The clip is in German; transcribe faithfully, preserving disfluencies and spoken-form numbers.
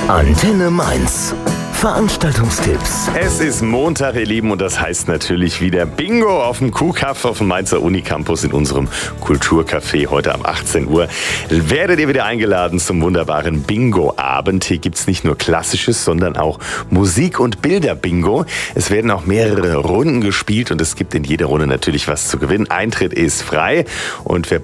Antenne Mainz. Veranstaltungstipps. Es ist Montag, ihr Lieben, und das heißt natürlich wieder Bingo auf dem Kuhkaff auf dem Mainzer Unicampus in unserem Kulturcafé heute ab achtzehn Uhr. Werdet ihr wieder eingeladen zum wunderbaren Bingo-Abend. Hier gibt's nicht nur Klassisches, sondern auch Musik- und Bilder-Bingo. Es werden auch mehrere Runden gespielt und es gibt in jeder Runde natürlich was zu gewinnen. Eintritt ist frei und wer